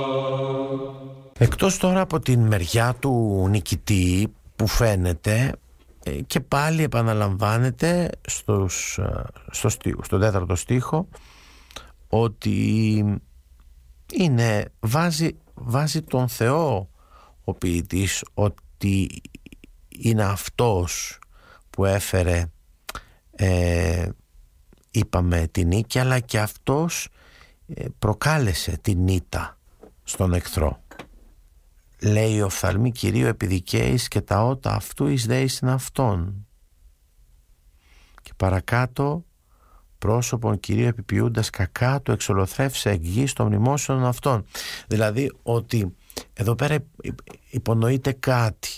Εκτός τώρα από την μεριά του νικητή που φαίνεται και πάλι επαναλαμβάνεται στον τέταρτο στίχο ότι βάζει τον Θεό ο ποιητής, ότι είναι αυτός που έφερε είπαμε την νίκη, αλλά και αυτός προκάλεσε την ήττα στον εχθρό. Λέει: «Οφθαλμή Κυρίου επιδικαίεις και τα ότα αυτού εις δέησιν αυτόν». Και παρακάτω: «Πρόσωπον Κυρίου επιποιούντας κακά του εξολοθρεύσε εκ γης των μνημόσυνων αυτών». Δηλαδή ότι εδώ πέρα υπονοείται κάτι.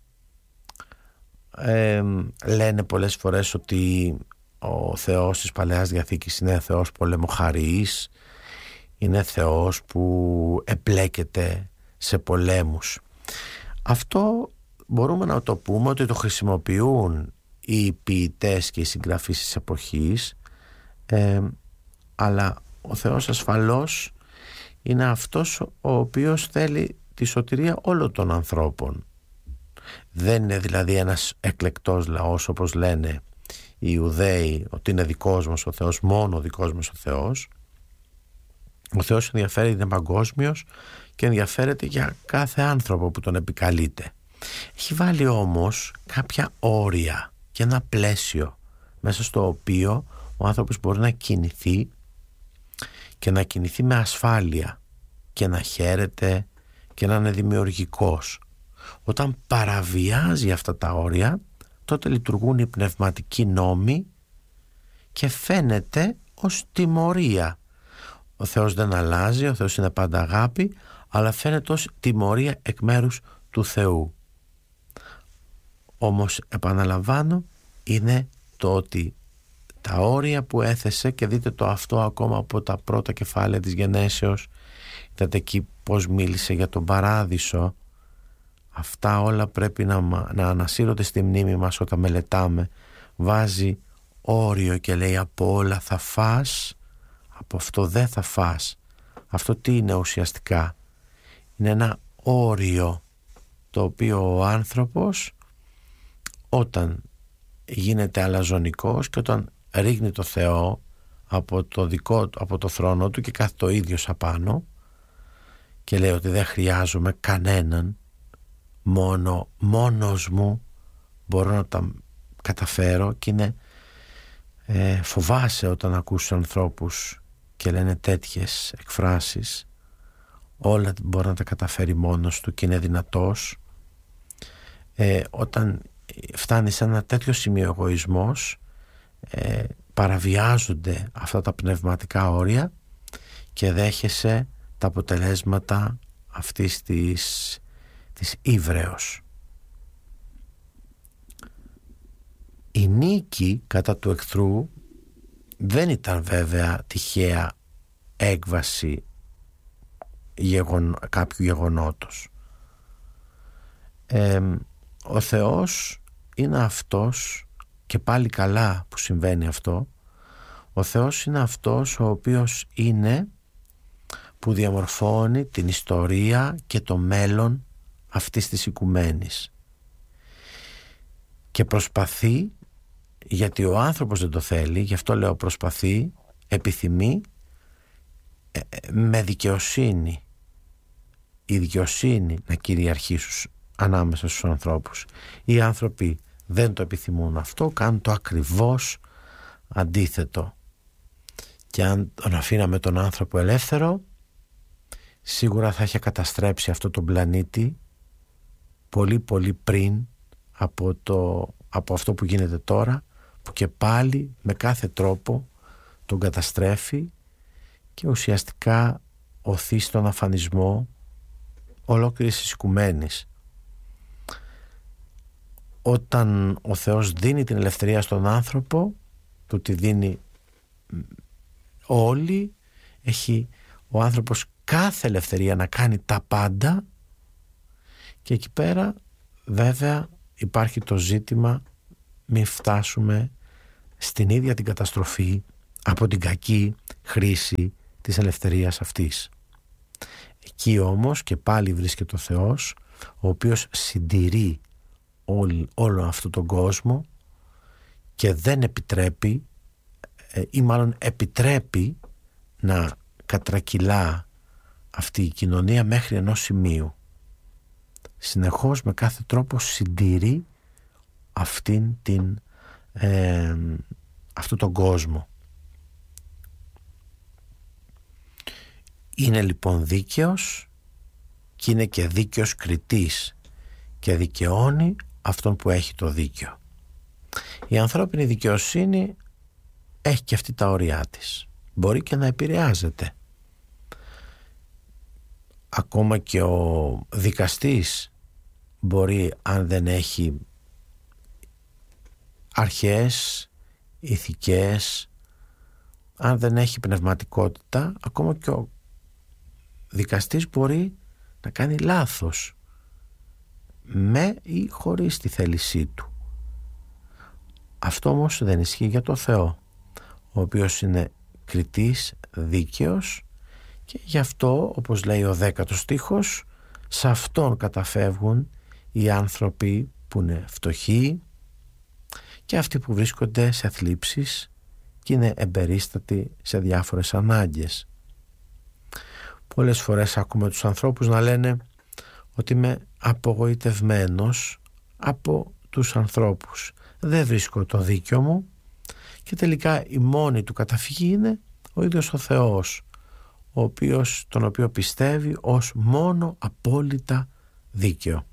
Λένε πολλές φορές ότι ο Θεός της Παλαιάς Διαθήκης είναι Θεός πολεμοχαρής, είναι Θεός που επλέκεται σε πολέμους. Αυτό μπορούμε να το πούμε ότι το χρησιμοποιούν οι ποιητές και οι συγγραφείς της εποχής, αλλά ο Θεός ασφαλώς είναι αυτός ο οποίος θέλει τη σωτηρία όλων των ανθρώπων. Δεν είναι δηλαδή ένας εκλεκτός λαός, όπως λένε οι Ιουδαίοι, ότι είναι δικός μας ο Θεός, μόνο ο δικός μας ο Θεός. Ο Θεός ενδιαφέρεται, είναι παγκόσμιος και ενδιαφέρεται για κάθε άνθρωπο που τον επικαλείται. Έχει βάλει όμως κάποια όρια και ένα πλαίσιο μέσα στο οποίο ο άνθρωπος μπορεί να κινηθεί και να κινηθεί με ασφάλεια και να χαίρεται και να είναι δημιουργικός. Όταν παραβιάζει αυτά τα όρια, τότε λειτουργούν οι πνευματικοί νόμοι και φαίνεται ως τιμωρία. Ο Θεός δεν αλλάζει, ο Θεός είναι πάντα αγάπη, αλλά φαίνεται ως τιμωρία εκ μέρους του Θεού. Όμως επαναλαμβάνω, είναι το ότι τα όρια που έθεσε, και δείτε το αυτό ακόμα από τα πρώτα κεφάλαια της Γενέσεως, είδατε εκεί πως μίλησε για τον παράδεισο. Αυτά όλα πρέπει να ανασύρονται στη μνήμη μας όταν μελετάμε. Βάζει όριο και λέει: από όλα θα φας, από αυτό δεν θα φας. Αυτό τι είναι ουσιαστικά? Είναι ένα όριο το οποίο ο άνθρωπος, όταν γίνεται αλαζονικός και όταν ρίχνει το Θεό από το θρόνο του και κάθεται ο ίδιος απάνω και λέει ότι δεν χρειάζομαι κανέναν, μόνος μου μπορώ να τα καταφέρω. Και είναι φοβάσαι όταν ακούς τους ανθρώπους και λένε τέτοιες εκφράσεις, όλα μπορεί να τα καταφέρει μόνος του και είναι δυνατός. Όταν φτάνει σε ένα τέτοιο σημείο εγωισμός, παραβιάζονται αυτά τα πνευματικά όρια και δέχεσαι τα αποτελέσματα αυτής της ύβρεως. Η νίκη κατά του εχθρού δεν ήταν βέβαια τυχαία έκβαση κάποιου γεγονότος. Ο Θεός είναι αυτός, και πάλι καλά που συμβαίνει αυτό, ο Θεός είναι αυτός ο οποίος είναι που διαμορφώνει την ιστορία και το μέλλον αυτής της οικουμένης και προσπαθεί, γιατί ο άνθρωπος δεν το θέλει, γι' αυτό λέω προσπαθεί, επιθυμεί με δικαιοσύνη, η δικαιοσύνη να κυριαρχήσει ανάμεσα στους ανθρώπους. Οι άνθρωποι δεν το επιθυμούν αυτό, κάνουν το ακριβώς αντίθετο. Και αν τον αφήναμε τον άνθρωπο ελεύθερο, σίγουρα θα είχε καταστρέψει αυτό τον πλανήτη πολύ πολύ πριν από αυτό που γίνεται τώρα, που και πάλι με κάθε τρόπο τον καταστρέφει και ουσιαστικά οθεί στον αφανισμό ολόκληρης της οικουμένης. Όταν ο Θεός δίνει την ελευθερία στον άνθρωπο, του τη δίνει όλη, έχει ο άνθρωπος κάθε ελευθερία να κάνει τα πάντα, και εκεί πέρα βέβαια υπάρχει το ζήτημα μην φτάσουμε στην ίδια την καταστροφή από την κακή χρήση της ελευθερίας αυτής. Εκεί όμως και πάλι βρίσκεται ο Θεός, ο οποίος συντηρεί όλο αυτόν τον κόσμο και δεν επιτρέπει, ή μάλλον επιτρέπει να κατρακυλά αυτή η κοινωνία μέχρι ενός σημείου. Συνεχώς με κάθε τρόπο συντηρεί αυτόν τον κόσμο. Είναι λοιπόν δίκαιος και είναι και δίκαιος κριτής και δικαιώνει αυτόν που έχει το δίκαιο. Η ανθρώπινη δικαιοσύνη έχει και αυτή τα όρια της. Μπορεί και να επηρεάζεται. Ακόμα και ο δικαστής μπορεί, αν δεν έχει αρχές ηθικές, αν δεν έχει πνευματικότητα, ακόμα και ο δικαστής μπορεί να κάνει λάθος, με ή χωρίς τη θέλησή του. Αυτό όμως δεν ισχύει για το Θεό, ο οποίος είναι κριτής, δίκαιος, και γι' αυτό, όπως λέει ο 10ος στίχος, σε αυτόν καταφεύγουν οι άνθρωποι που είναι φτωχοί και αυτοί που βρίσκονται σε θλίψεις και είναι εμπερίστατοι σε διάφορες ανάγκες. Πολλές φορές ακούμε τους ανθρώπους να λένε ότι είμαι απογοητευμένος από τους ανθρώπους, δεν βρίσκω το δίκιο μου, και τελικά η μόνη του καταφυγή είναι ο ίδιος ο Θεός, τον οποίο πιστεύει ως μόνο απόλυτα δίκαιο.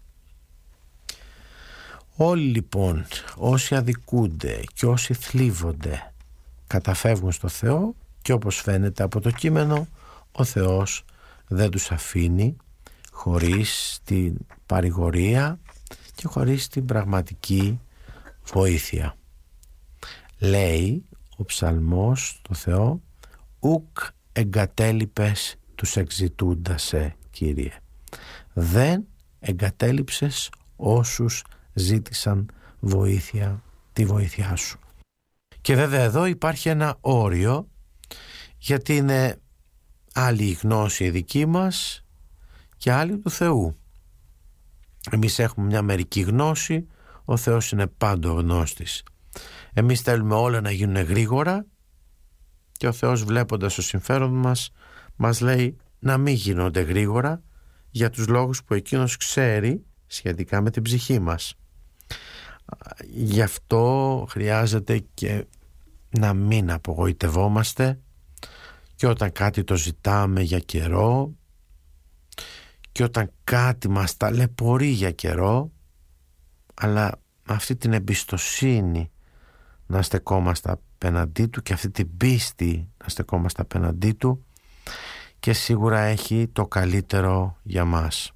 Όλοι λοιπόν όσοι αδικούνται και όσοι θλίβονται καταφεύγουν στο Θεό, και όπως φαίνεται από το κείμενο, ο Θεός δεν τους αφήνει χωρίς την παρηγορία και χωρίς την πραγματική βοήθεια. Λέει ο ψαλμός το Θεό, «Ουκ εγκατέλειπες τους εξητούντασε, Κύριε». Δεν εγκατέλειψες όσους ζήτησαν βοήθεια, τη βοήθειά σου. Και βέβαια εδώ υπάρχει ένα όριο, γιατί είναι άλλη η γνώση η δική μας και άλλη του Θεού. Εμείς έχουμε μια μερική γνώση, ο Θεός είναι πάντο γνώστης. Εμείς θέλουμε όλα να γίνουν γρήγορα και ο Θεός, βλέποντας το συμφέρον μας, μας λέει να μην γίνονται γρήγορα, για τους λόγους που εκείνος ξέρει σχετικά με την ψυχή μας. Γι' αυτό χρειάζεται και να μην απογοητευόμαστε, και όταν κάτι το ζητάμε για καιρό και όταν κάτι μας ταλαιπωρεί για καιρό, αλλά με αυτή την εμπιστοσύνη να στεκόμαστε απέναντί του και αυτή την πίστη να στεκόμαστε απέναντί του, και σίγουρα έχει το καλύτερο για μας.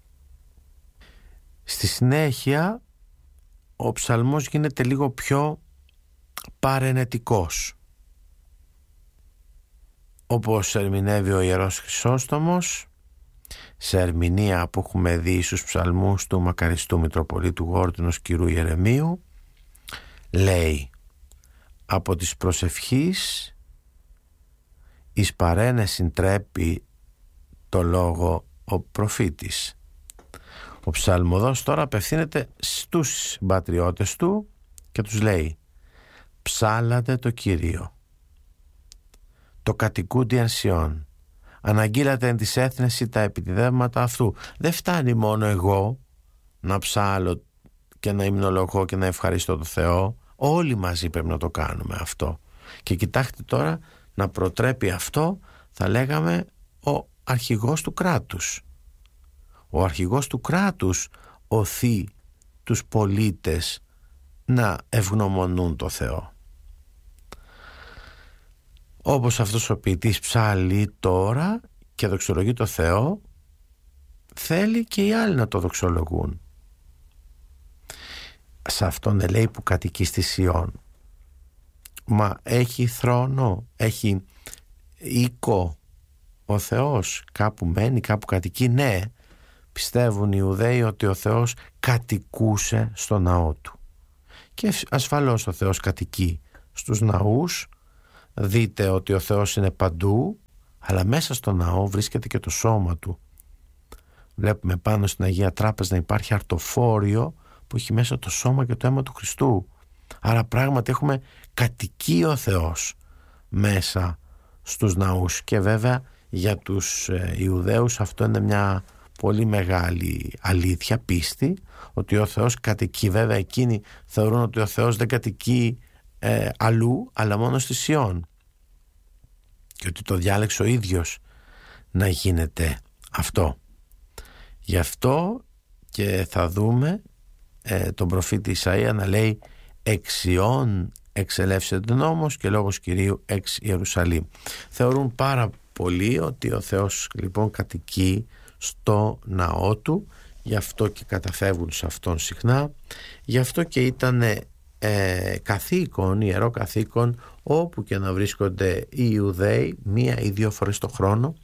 Στη συνέχεια ο ψαλμός γίνεται λίγο πιο παρενετικός, όπως ερμηνεύει ο Ιερός Χρυσόστομος σε ερμηνεία που έχουμε δει στους ψαλμούς του μακαριστού Μητροπολίτου Γόρτινος κυρού Ιερεμίου. Λέει, από τις προσευχής εις παρένεσιν τρέπει το λόγο ο προφήτης. Ο ψαλμοδός τώρα απευθύνεται στους συμπατριώτες του και τους λέει, ψάλατε το Κύριο, το κατοικούντι εν Σιών, αναγγείλατε εν της έθνεση τα επιτιδεύματα αυτού. Δεν φτάνει μόνο εγώ να ψάλω και να υμνολογώ και να ευχαριστώ τον Θεό, όλοι μαζί πρέπει να το κάνουμε αυτό. Και κοιτάξτε τώρα, να προτρέπει αυτό, θα λέγαμε, ο αρχηγός του κράτους. Ο αρχηγός του κράτους οθεί τους πολίτες να ευγνωμονούν το Θεό. Όπως αυτός ο ποιητής ψάλει τώρα και δοξολογεί το Θεό, θέλει και οι άλλοι να το δοξολογούν. Σε αυτόν λέει που κατοικεί στη Σιών. Μα έχει θρόνο, έχει οίκο ο Θεός, κάπου μένει, κάπου κατοικεί? Ναι, πιστεύουν οι Ιουδαίοι ότι ο Θεός κατοικούσε στο ναό του. Και ασφαλώς ο Θεός κατοικεί στους ναούς. Δείτε ότι ο Θεός είναι παντού, αλλά μέσα στο ναό βρίσκεται και το σώμα του. Βλέπουμε πάνω στην Αγία Τράπεζα να υπάρχει αρτοφόριο που έχει μέσα το σώμα και το αίμα του Χριστού. Άρα πράγματι έχουμε κατοικεί ο Θεός μέσα στους ναούς, και βέβαια για τους Ιουδαίους αυτό είναι μια πολύ μεγάλη αλήθεια, πίστη, ότι ο Θεός κατοικεί. Βέβαια εκείνοι θεωρούν ότι ο Θεός δεν κατοικεί αλλού αλλά μόνο στη Σιών, και ότι το διάλεξε ο ίδιος να γίνεται αυτό. Γι' αυτό και θα δούμε τον προφήτη Ισαΐα να λέει «Εξ Σιών εξελεύσεται νόμος και λόγος Κυρίου εξ Ιερουσαλήμ». Θεωρούν πάρα πολύ ότι ο Θεός λοιπόν κατοικεί στο ναό του, γι' αυτό και καταφεύγουν σε αυτόν συχνά, γι' αυτό και ήταν καθήκον, ιερό καθήκον, όπου και να βρίσκονται οι Ιουδαίοι 1 ή 2 φορές το χρόνο,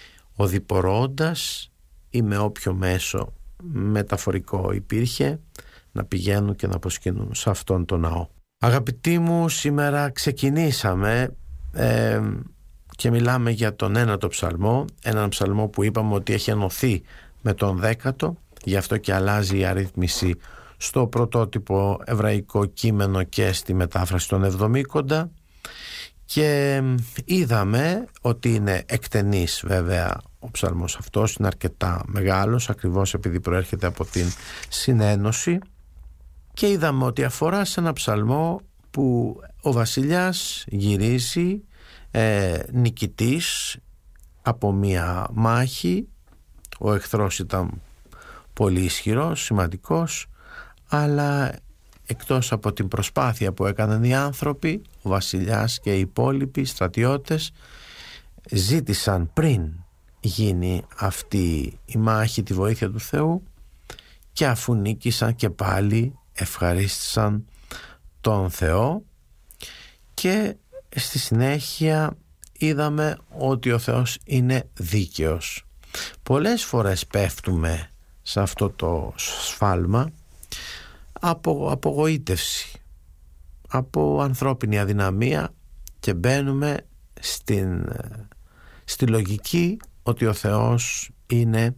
οδηπορώντας ή με όποιο μέσο μεταφορικό υπήρχε, να πηγαίνουν και να προσκυνούν σε αυτόν τον ναό. Αγαπητοί μου, σήμερα ξεκινήσαμε και μιλάμε για τον 9ο ψαλμό, έναν ψαλμό που είπαμε ότι έχει ενωθεί με τον 10ο, γι' αυτό και αλλάζει η αρρύθμιση στο πρωτότυπο εβραϊκό κείμενο και στη μετάφραση των Εβδομήκοντα, και είδαμε ότι είναι εκτενής βέβαια ο ψαλμός αυτός, είναι αρκετά μεγάλος ακριβώς επειδή προέρχεται από την συνένωση, και είδαμε ότι αφορά σε ένα ψαλμό που ο βασιλιάς γυρίζει νικητής από μία μάχη. Ο εχθρός ήταν πολύ ισχυρός, σημαντικός, αλλά εκτός από την προσπάθεια που έκαναν οι άνθρωποι, ο βασιλιάς και οι υπόλοιποι στρατιώτες ζήτησαν πριν γίνει αυτή η μάχη τη βοήθεια του Θεού, και αφού νίκησαν και πάλι ευχαρίστησαν τον Θεό, και στη συνέχεια είδαμε ότι ο Θεός είναι δίκαιος. Πολλές φορές πέφτουμε σε αυτό το σφάλμα από απογοήτευση, από ανθρώπινη αδυναμία, και μπαίνουμε στη λογική ότι ο Θεός είναι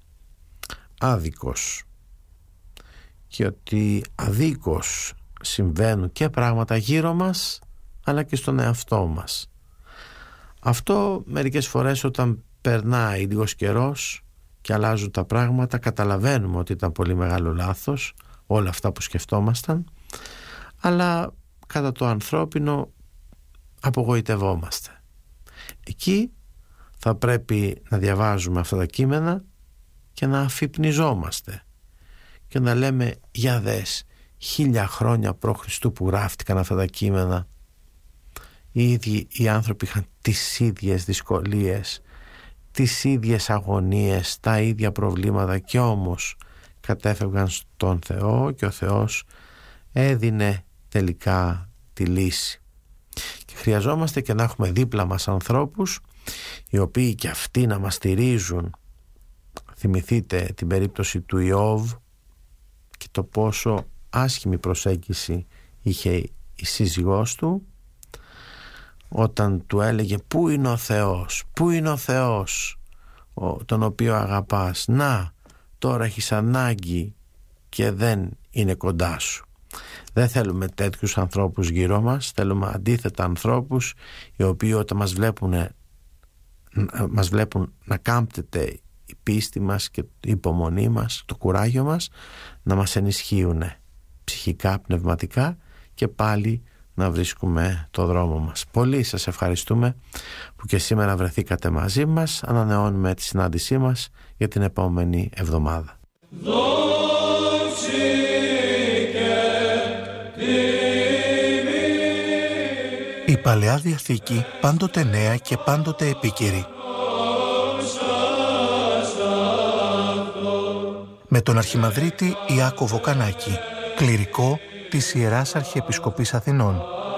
άδικος και ότι αδίκως συμβαίνουν και πράγματα γύρω μας αλλά και στον εαυτό μας. Αυτό μερικές φορές όταν περνάει λίγος καιρός και αλλάζουν τα πράγματα, καταλαβαίνουμε ότι ήταν πολύ μεγάλο λάθος όλα αυτά που σκεφτόμασταν, αλλά κατά το ανθρώπινο απογοητευόμαστε. Εκεί θα πρέπει να διαβάζουμε αυτά τα κείμενα και να αφυπνιζόμαστε και να λέμε για δες, 1000 χρόνια π.Χ. που γράφτηκαν αυτά τα κείμενα, οι ίδιοι οι άνθρωποι είχαν τις ίδιες δυσκολίες, τις ίδιες αγωνίες, τα ίδια προβλήματα, και όμως κατέφευγαν στον Θεό και ο Θεός έδινε τελικά τη λύση. Και χρειαζόμαστε και να έχουμε δίπλα μας ανθρώπους οι οποίοι και αυτοί να μας στηρίζουν. Θυμηθείτε την περίπτωση του Ιώβ και το πόσο άσχημη προσέγγιση είχε η σύζυγός του όταν του έλεγε «Πού είναι ο Θεός, πού είναι ο Θεός τον οποίο αγαπάς, να τώρα έχεις ανάγκη και δεν είναι κοντά σου». Δεν θέλουμε τέτοιους ανθρώπους γύρω μας, θέλουμε αντίθετα ανθρώπους οι οποίοι όταν μας βλέπουν να κάμπτεται η πίστη μας και η υπομονή μας, το κουράγιο μας, να μας ενισχύουν ψυχικά, πνευματικά, και πάλι να βρίσκουμε το δρόμο μας. Πολύ σας ευχαριστούμε που και σήμερα βρεθήκατε μαζί μας. Ανανεώνουμε τη συνάντησή μας για την επόμενη εβδομάδα. Η Παλαιά Διαθήκη πάντοτε νέα και πάντοτε επίκαιρη. Με τον Αρχιμανδρίτη Ιάκωβο Κανάκη, κληρικό της Ιεράς Αρχιεπισκοπής Αθηνών.